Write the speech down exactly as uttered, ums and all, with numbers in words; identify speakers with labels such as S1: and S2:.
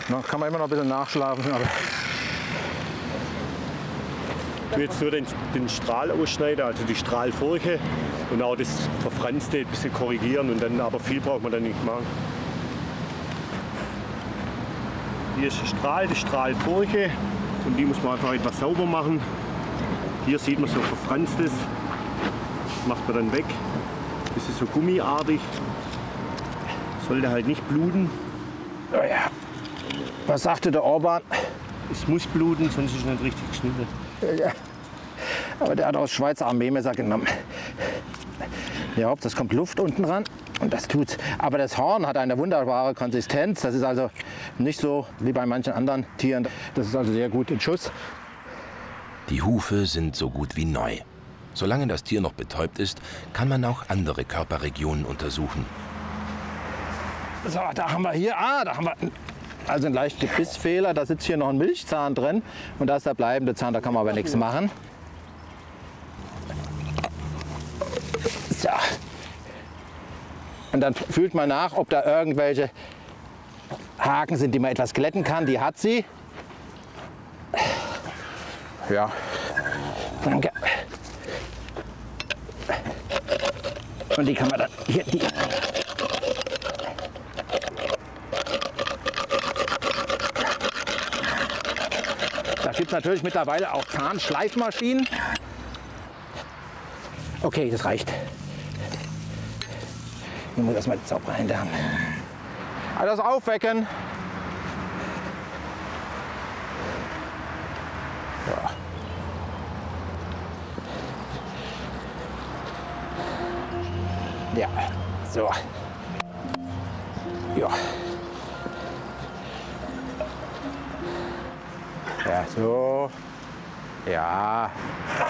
S1: Da kann man immer noch ein bisschen nachschlafen. Aber
S2: ich will jetzt nur den, den Strahl ausschneiden, also die Strahlfurche und auch das Verfranste ein bisschen korrigieren. Und dann, aber viel braucht man dann nicht machen. Hier ist der Strahl, die Strahlfurche und die muss man einfach etwas sauber machen. Hier sieht man so verfranstes, das macht man dann weg. Das ist so gummiartig, sollte halt nicht bluten.
S1: oh ja. Was sagte der Orban?
S2: Es muss bluten, sonst ist es nicht richtig geschnitten.
S1: Ja. Aber der hat auch das Schweizer Armeemesser genommen. Ja, das kommt Luft unten ran und das tut's. Aber das Horn hat eine wunderbare Konsistenz. Das ist also nicht so wie bei manchen anderen Tieren. Das ist also sehr gut in Schuss.
S3: Die Hufe sind so gut wie neu. Solange das Tier noch betäubt ist, kann man auch andere Körperregionen untersuchen.
S1: So, da haben wir hier, ah, da haben wir also einen leichten Gebissfehler. Da sitzt hier noch ein Milchzahn drin und da ist der bleibende Zahn, da kann man aber nichts machen. So. Und dann fühlt man nach, ob da irgendwelche Haken sind, die man etwas glätten kann. Die hat sie. Ja, danke. Und die kann man dann hier, die. Da gibt es natürlich mittlerweile auch Zahnschleifmaschinen. Okay, das reicht. Ich muss erstmal die Zauberhände haben. Alles aufwecken. Ja. Ja, so. Ja. Ja, so. Ja.